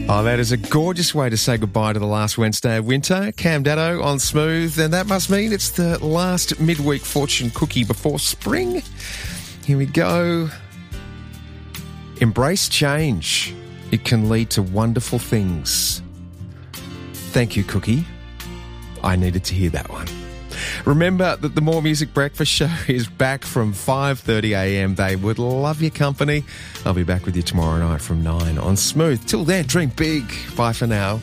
Oh, that is a gorgeous way to say goodbye to the last Wednesday of winter. Cam Datto on Smooth, and that must mean it's the last midweek fortune cookie before spring. Here we go. Embrace change. It can lead to wonderful things. Thank you, Cookie. I needed to hear that one. Remember that the More Music Breakfast Show is back from 5:30am. They would love your company. I'll be back with you tomorrow night from 9 on Smooth. Till then, dream big. Bye for now.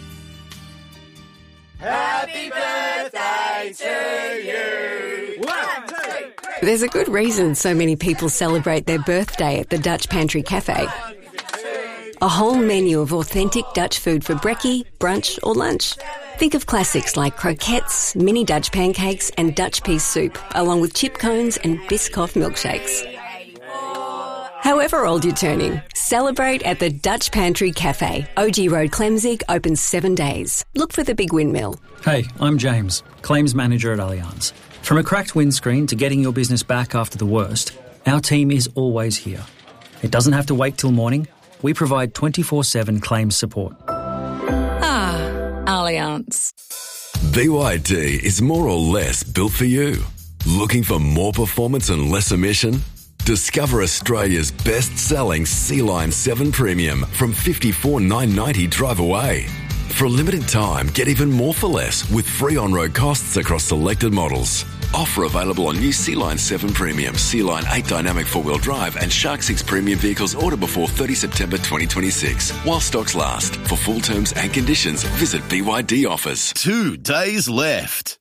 Happy birthday to you. 1, 2, 3. There's a good reason so many people celebrate their birthday at the Dutch Pantry Cafe. A whole menu of authentic Dutch food for brekkie, brunch or lunch. Think of classics like croquettes, mini Dutch pancakes and Dutch pea soup, along with chip cones and Biscoff milkshakes. However old you're turning, celebrate at the Dutch Pantry Cafe. OG Road, Clemzig, open 7 days. Look for the big windmill. Hey, I'm James, Claims Manager at Allianz. From a cracked windscreen to getting your business back after the worst, our team is always here. It doesn't have to wait till morning. We provide 24/7 claims support. Allianz. BYD is more or less built for you. Looking for more performance and less emission? Discover Australia's best-selling Sea-Line 7 Premium from $54,990 drive away. For a limited time, get even more for less with free on-road costs across selected models. Offer available on new Sea-Line 7 Premium, Sea-Line 8 Dynamic 4-wheel drive and Shark 6 Premium vehicles order before 30 September 2026. While stocks last. For full terms and conditions, visit BYD offers. 2 days left.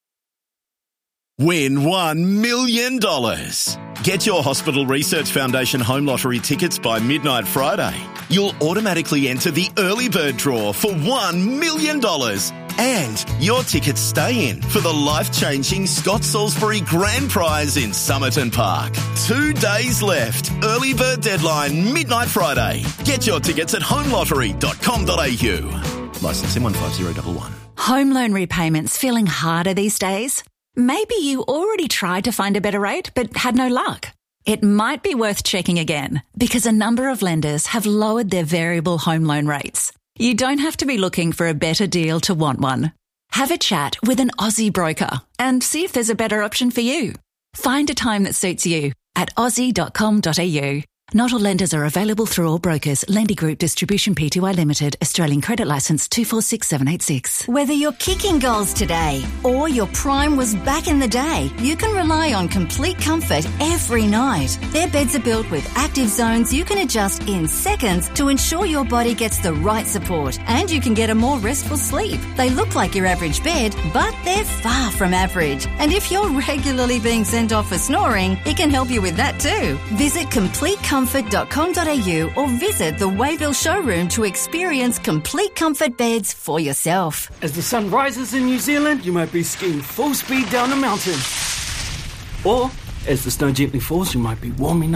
Win $1 million. Get your Hospital Research Foundation Home Lottery tickets by midnight Friday. You'll automatically enter the early bird draw for $1 million. And your tickets stay in for the life-changing Scott Salisbury Grand Prize in Somerton Park. 2 days left. Early bird deadline, midnight Friday. Get your tickets at homelottery.com.au. Licence M15011. Home loan repayments feeling harder these days? Maybe you already tried to find a better rate but had no luck. It might be worth checking again because a number of lenders have lowered their variable home loan rates. You don't have to be looking for a better deal to want one. Have a chat with an Aussie broker and see if there's a better option for you. Find a time that suits you at aussie.com.au. Not all lenders are available through all brokers. Lendy Group Distribution Pty Limited. Australian Credit Licence 246786. Whether you're kicking goals today or your prime was back in the day, you can rely on complete comfort every night. Their beds are built with active zones you can adjust in seconds to ensure your body gets the right support and you can get a more restful sleep. They look like your average bed, but they're far from average. And if you're regularly being sent off for snoring, it can help you with that too. Visit CompleteComfort.com.au or visit the Wayville showroom to experience complete comfort beds for yourself. As the sun rises in New Zealand, you might be skiing full speed down a mountain. Or, as the snow gently falls, you might be warming up